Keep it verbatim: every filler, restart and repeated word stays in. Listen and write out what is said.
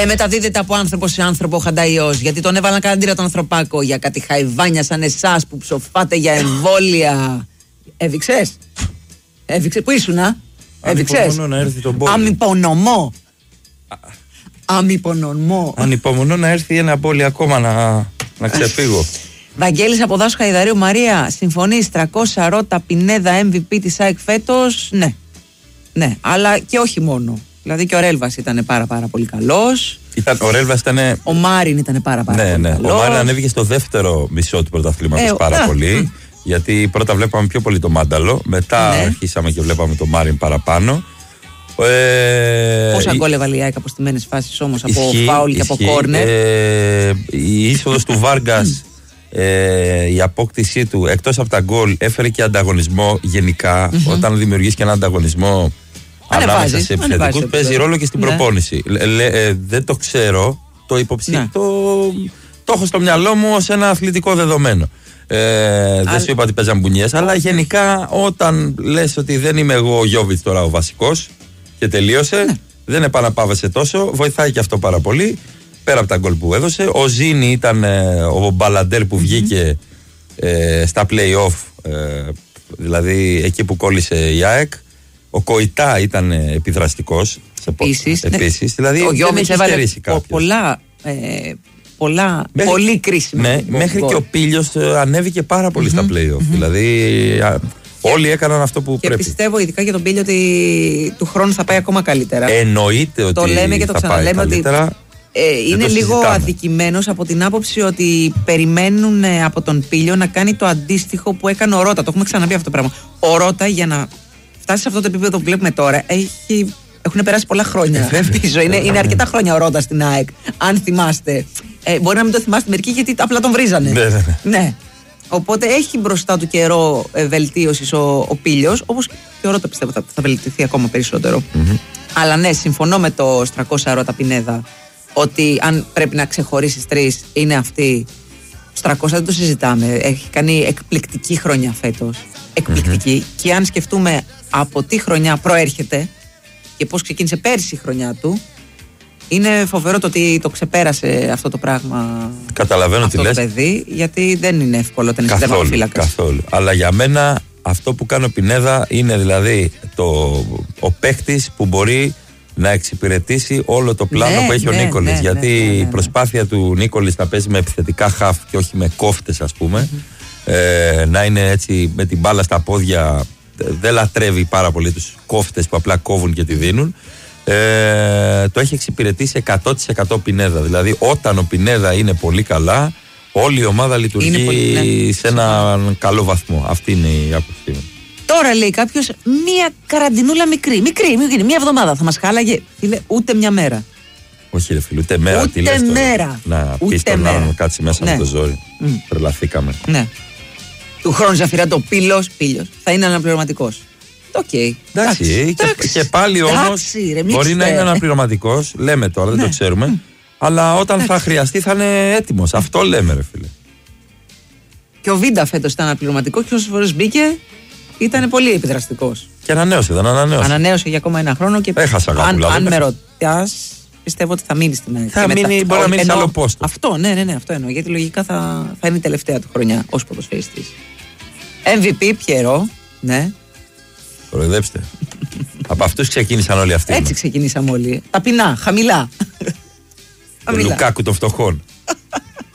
Ε, μεταδίδεται από άνθρωπο σε άνθρωπο ο Χανταϊός. Γιατί τον έβαλαν καραντίνα τον ανθρωπάκο για κάτι χαϊβάνια σαν εσάς που ψοφάτε για εμβόλια. Έβηξες. Έβηξες. Πού ήσουνα. Έβηξες. Ανυπομονώ να έρθει τον πόλη. Αμυπονομώ. Αμυπονομώ. Ανυπομονώ να έρθει ένα πόλη ακόμα να, να ξεφύγω. Βαγγέλης από Δάσου Χαϊδαρίου. Μαρία, συμφωνείς τριακόσια Ρώτα Πινέδα εμ βι πι της ΑΕΚ φέτος? Ναι. Ναι, αλλά και όχι μόνο. Δηλαδή και ο Ρέλβας ήταν πάρα πάρα πολύ καλός. Ήταν, ο Ρέλβας ήταν. Ο Μάριν ήταν πάρα πάρα ναι, πολύ ναι. καλός. Ο Μάριν ανέβηκε στο δεύτερο μισό του πρωταθλήματος ε, πάρα α, πολύ. Α. Γιατί πρώτα βλέπαμε πιο πολύ το Μάνταλο. Μετά ναι. αρχίσαμε και βλέπαμε το Μάριν παραπάνω. Ε, Πόσα γκολ έβαλε η ΑΕΚ από στημένες φάσεις όμως, από φάουλ και από κόρνερ. Ε, η είσοδος του Βάργκας, ε, η απόκτησή του εκτός από τα γκολ έφερε και ανταγωνισμό γενικά. Mm-hmm. Όταν δημιουργείς και έναν ανταγωνισμό ανάμεσα σε επιθετικούς, παίζει ρόλο και στην ναι. προπόνηση. Λε, ε, δεν το ξέρω, το υποψή, ναι. το, το έχω στο μυαλό μου ως ένα αθλητικό δεδομένο. Ε, Α... Δεν σου είπα ότι παίζαν μπουνιές, αλλά γενικά όταν λες ότι δεν είμαι εγώ ο Γιώβιτς τώρα ο βασικός και τελείωσε, ναι. δεν επαναπάβεσαι τόσο, βοηθάει και αυτό πάρα πολύ. Πέρα από τα γκολ που έδωσε, ο Ζήνη ήταν ε, ο μπαλαντέρ που βγήκε mm-hmm. ε, στα play-off, ε, δηλαδή εκεί που κόλλησε η ΑΕΚ. Ο Κοϊτά ήταν ε, επιδραστικός επίσης, επίσης ναι. δηλαδή ο δεν έχει στερήσει κάποιος. Πολλά, ε, πολλά μέχρι, πολύ κρίσιμα. Ναι, μέχρι γκολ. Και ο Πίλιος ε, ανέβηκε πάρα πολύ mm-hmm. στα play-off, mm-hmm. δηλαδή α, όλοι έκαναν αυτό που και πρέπει. Και πιστεύω ειδικά για τον Πίλιο ότι του χρόνου θα πάει ακόμα καλύτερα. Εννοείται ότι το λέμε και το ξαναλέμε ότι Ε, είναι λίγο συζητάμε. αδικημένος από την άποψη ότι περιμένουν ε, από τον Πίλιο να κάνει το αντίστοιχο που έκανε ο Ρώτα. Το έχουμε ξαναπεί αυτό το πράγμα. Ο Ρώτα για να φτάσει σε αυτό το επίπεδο που βλέπουμε τώρα έχει, έχουν περάσει πολλά χρόνια πίσω. Είναι, είναι αρκετά χρόνια ο Ρώτα στην ΑΕΚ. Αν θυμάστε. Ε, μπορεί να μην το θυμάστε μερικοί γιατί απλά τον βρίζανε. Ναι, ναι. ναι. Οπότε έχει μπροστά του καιρό ε, βελτίωσης ο, ο Πίλιος, όπως και ο Ρώτα πιστεύω θα, θα βελτιωθεί ακόμα περισσότερο. Mm-hmm. Αλλά ναι, συμφωνώ με το τριακόσια Ρώτα Πινέδα. Ότι αν πρέπει να ξεχωρίσεις τρεις, είναι αυτή. Στο τριακόσια δεν το συζητάμε. Έχει κάνει εκπληκτική χρονιά φέτος. Εκπληκτική. Mm-hmm. Και αν σκεφτούμε από τι χρονιά προέρχεται και πώς ξεκίνησε πέρσι η χρονιά του, είναι φοβερό το ότι το ξεπέρασε αυτό το πράγμα. Καταλαβαίνω αυτό τι το λες. παιδί, γιατί δεν είναι εύκολο όταν είσαι τερματοφύλακας. Καθόλου. Αλλά για μένα αυτό που κάνει ο Πινέδα είναι δηλαδή το, ο παίκτης που μπορεί να εξυπηρετήσει όλο το πλάνο ναι, που έχει ναι, ο Νίκολης. Ναι, γιατί ναι, ναι, ναι, ναι. η προσπάθεια του Νίκολης να παίζει με επιθετικά χαφ και όχι με κόφτες, ας πούμε, mm-hmm. ε, να είναι έτσι με την μπάλα στα πόδια, δεν λατρεύει πάρα πολύ τους κόφτες που απλά κόβουν και τη δίνουν. Ε, το έχει εξυπηρετήσει εκατό τοις εκατό Πινέδα. Δηλαδή, όταν ο Πινέδα είναι πολύ καλά, όλη η ομάδα λειτουργεί πολύ, ναι. σε έναν καλό βαθμό. Αυτή είναι η άποψή μου. Τώρα λέει κάποιος, μία καραντινούλα μικρή, μικρή, μικρή, μία εβδομάδα θα μας χάλαγε. Φίλε, ούτε μια μέρα. Όχι, ρε φίλε, ούτε μέρα. Ούτε τι λες μέρα. Να πεις τον άλλον να κάτσει μέσα ναι. με το ζόρι. Mm. Τρελαθήκαμε. Ναι. Του χρόνου Ζαφυρά το πύλος, πύλιος, θα είναι αναπληρωματικός. Οκ. Okay. Εντάξει. Και, και πάλι όμως μπορεί να είναι αναπληρωματικός. Λέμε τώρα, δεν ναι. το ξέρουμε. Mm. Αλλά όταν Εντάξει. θα χρειαστεί θα είναι έτοιμος. Αυτό λέμε, ρε φίλε. Και ο Βίντα φέτος ήταν αναπληρωματικό και όσες φορές μπήκε. Ήταν πολύ επιδραστικός. Και ανανέωσε, δεν ανανέωσε. Ανανέωσε για ακόμα ένα χρόνο και έχασα αν, αν με ρωτάς, πιστεύω ότι θα μείνει στην ΑΕΚ. Θα μείνει, μετά, μπορεί να μείνει σε άλλο πόστο. Αυτό, ναι, ναι, ναι, αυτό εννοώ. Γιατί λογικά θα, θα είναι η τελευταία του χρονιά ως ποδοσφαιριστής. εμ βι πι, Πιερό, ναι. Κοροϊδέψτε. Από αυτούς ξεκίνησαν όλοι αυτοί. Έτσι ξεκινήσαμε όλοι. Ταπεινά, χαμηλά. Το Λουκάκου των φτωχών.